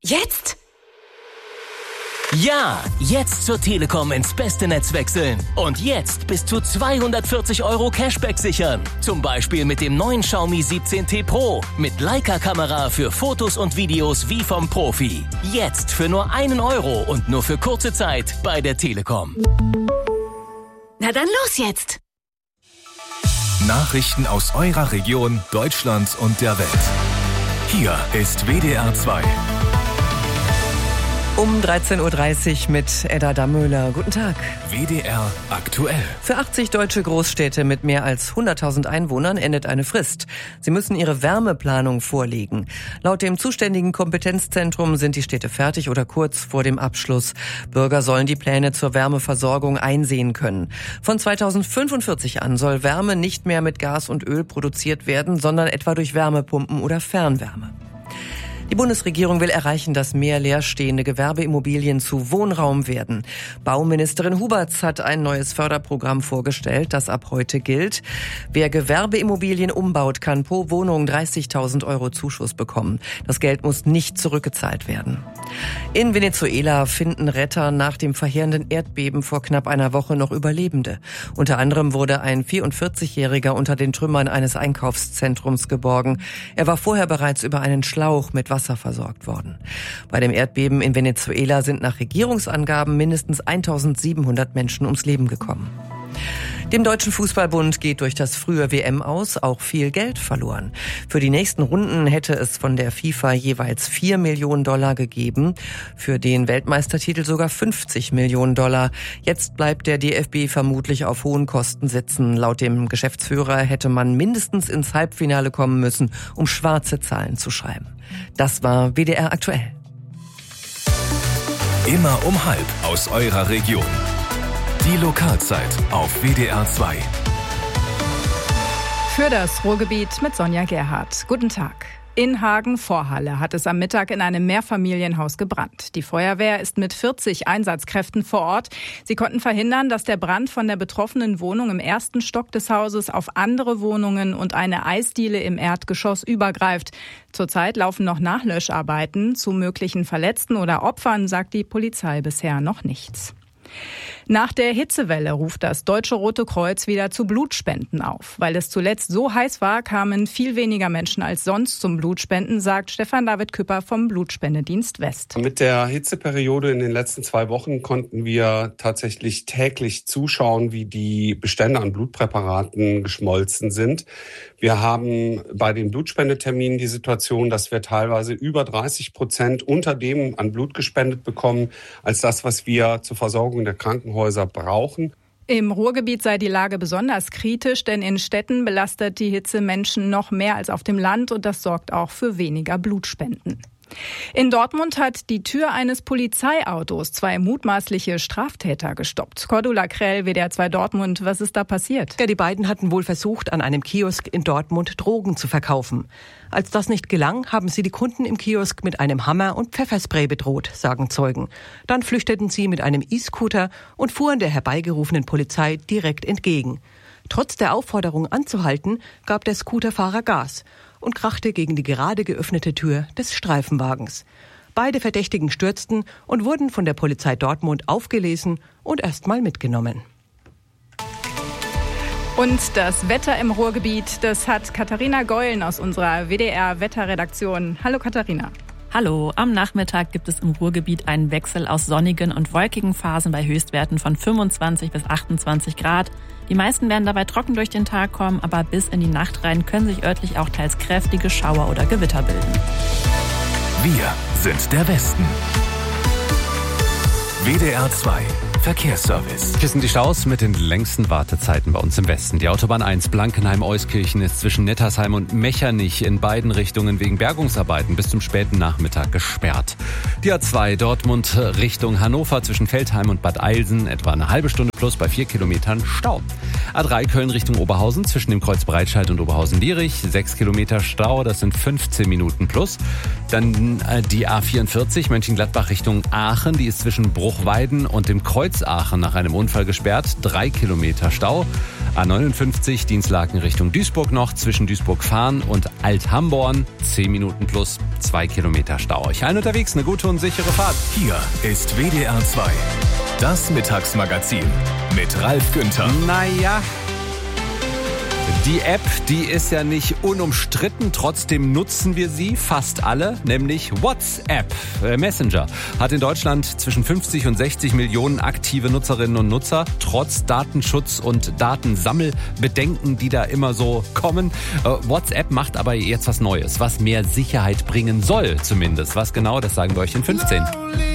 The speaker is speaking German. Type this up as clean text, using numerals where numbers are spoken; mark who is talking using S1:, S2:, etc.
S1: Jetzt?
S2: Ja, jetzt zur Telekom ins beste Netz wechseln. Und jetzt bis zu 240 € Cashback sichern. Zum Beispiel mit dem neuen Xiaomi 17T Pro. Mit Leica-Kamera für Fotos und Videos wie vom Profi. Jetzt für nur 1 € und nur für kurze Zeit bei der Telekom.
S1: Na dann los jetzt!
S3: Nachrichten aus eurer Region, Deutschland und der Welt. Hier ist WDR 2.
S4: Um 13.30 Uhr mit Edda Dammöhler. Guten Tag.
S3: WDR aktuell.
S4: Für 80 deutsche Großstädte mit mehr als 100.000 Einwohnern endet eine Frist. Sie müssen ihre Wärmeplanung vorlegen. Laut dem zuständigen Kompetenzzentrum sind die Städte fertig oder kurz vor dem Abschluss. Bürger sollen die Pläne zur Wärmeversorgung einsehen können. Von 2045 an soll Wärme nicht mehr mit Gas und Öl produziert werden, sondern etwa durch Wärmepumpen oder Fernwärme. Die Bundesregierung will erreichen, dass mehr leerstehende Gewerbeimmobilien zu Wohnraum werden. Bauministerin Huberts hat ein neues Förderprogramm vorgestellt, das ab heute gilt. Wer Gewerbeimmobilien umbaut, kann pro Wohnung 30.000 € Zuschuss bekommen. Das Geld muss nicht zurückgezahlt werden. In Venezuela finden Retter nach dem verheerenden Erdbeben vor knapp einer Woche noch Überlebende. Unter anderem wurde ein 44-Jähriger unter den Trümmern eines Einkaufszentrums geborgen. Er war vorher bereits über einen Schlauch mit Wasser versorgt worden. Bei dem Erdbeben in Venezuela sind nach Regierungsangaben mindestens 1.700 Menschen ums Leben gekommen. Dem Deutschen Fußballbund geht durch das frühe WM aus auch viel Geld verloren. Für die nächsten Runden hätte es von der FIFA jeweils $4 Millionen gegeben, für den Weltmeistertitel sogar $50 Millionen. Jetzt bleibt der DFB vermutlich auf hohen Kosten sitzen. Laut dem Geschäftsführer hätte man mindestens ins Halbfinale kommen müssen, um schwarze Zahlen zu schreiben. Das war WDR aktuell.
S3: Immer um 12:30 aus eurer Region. Die Lokalzeit auf WDR 2.
S5: Für das Ruhrgebiet mit Sonja Gerhardt. Guten Tag. In Hagen-Vorhalle hat es am Mittag in einem Mehrfamilienhaus gebrannt. Die Feuerwehr ist mit 40 Einsatzkräften vor Ort. Sie konnten verhindern, dass der Brand von der betroffenen Wohnung im ersten Stock des Hauses auf andere Wohnungen und eine Eisdiele im Erdgeschoss übergreift. Zurzeit laufen noch Nachlöscharbeiten. Zu möglichen Verletzten oder Opfern sagt die Polizei bisher noch nichts. Nach der Hitzewelle ruft das Deutsche Rote Kreuz wieder zu Blutspenden auf. Weil es zuletzt so heiß war, kamen viel weniger Menschen als sonst zum Blutspenden, sagt Stefan David Küpper vom Blutspendedienst West.
S6: Mit der Hitzeperiode in den letzten 2 Wochen konnten wir tatsächlich täglich zuschauen, wie die Bestände an Blutpräparaten geschmolzen sind. Wir haben bei den Blutspendeterminen die Situation, dass wir teilweise über 30% unter dem an Blut gespendet bekommen, als das, was wir zur Versorgung der Krankenhäuser brauchen.
S5: Im Ruhrgebiet sei die Lage besonders kritisch, denn in Städten belastet die Hitze Menschen noch mehr als auf dem Land und das sorgt auch für weniger Blutspenden. In Dortmund hat die Tür eines Polizeiautos 2 mutmaßliche Straftäter gestoppt. Cordula Krell, WDR 2 Dortmund, was ist da passiert?
S7: Ja, die beiden hatten wohl versucht, an einem Kiosk in Dortmund Drogen zu verkaufen. Als das nicht gelang, haben sie die Kunden im Kiosk mit einem Hammer und Pfefferspray bedroht, sagen Zeugen. Dann flüchteten sie mit einem E-Scooter und fuhren der herbeigerufenen Polizei direkt entgegen. Trotz der Aufforderung anzuhalten, gab der Scooterfahrer Gas und krachte gegen die gerade geöffnete Tür des Streifenwagens. Beide Verdächtigen stürzten und wurden von der Polizei Dortmund aufgelesen und erstmal mitgenommen.
S5: Und das Wetter im Ruhrgebiet, das hat Katharina Geulen aus unserer WDR-Wetterredaktion. Hallo Katharina.
S8: Hallo, am Nachmittag gibt es im Ruhrgebiet einen Wechsel aus sonnigen und wolkigen Phasen bei Höchstwerten von 25 bis 28 Grad. Die meisten werden dabei trocken durch den Tag kommen, aber bis in die Nacht rein können sich örtlich auch teils kräftige Schauer oder Gewitter bilden.
S3: Wir sind der Westen. WDR 2 Verkehrsservice.
S9: Hier sind die Staus mit den längsten Wartezeiten bei uns im Westen. Die Autobahn 1 Blankenheim-Euskirchen ist zwischen Nettersheim und Mechernich in beiden Richtungen wegen Bergungsarbeiten bis zum späten Nachmittag gesperrt. Die A2 Dortmund Richtung Hannover zwischen Veltheim und Bad Eilsen etwa eine halbe Stunde plus bei 4 Kilometern Stau. A3 Köln Richtung Oberhausen zwischen dem Kreuz Breitscheid und Oberhausen-Lierich 6 Kilometer Stau, das sind 15 Minuten plus. Dann die A44 Mönchengladbach Richtung Aachen. Die ist zwischen Bruchweiden und dem Kreuz Aachen nach einem Unfall gesperrt. 3 Kilometer Stau. A59 Dinslaken Richtung Duisburg noch. Zwischen Duisburg-Fahn und Alt-Hamborn. 10 Minuten plus 2 Kilometer Stau. Euch allen unterwegs eine gute und sichere Fahrt.
S3: Hier ist WDR 2. Das Mittagsmagazin mit Ralf Günther.
S9: Naja, die App, die ist ja nicht unumstritten, trotzdem nutzen wir sie, fast alle, nämlich WhatsApp. Messenger hat in Deutschland zwischen 50 und 60 Millionen aktive Nutzerinnen und Nutzer, trotz Datenschutz- und Datensammelbedenken, die da immer so kommen. WhatsApp macht aber jetzt was Neues, was mehr Sicherheit bringen soll zumindest. Was genau, das sagen wir euch in 15.